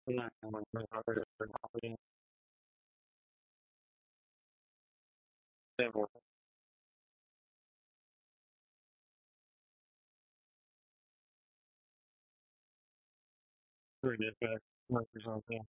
Nah, mình hỏi về trường học đi. Level three get back representing.